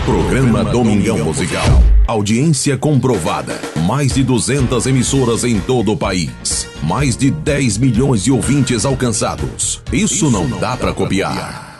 Programa Domingão Musical. Audiência comprovada. Mais de 200 emissoras em todo o país. Mais de 10 milhões de ouvintes alcançados. Isso não dá pra copiar.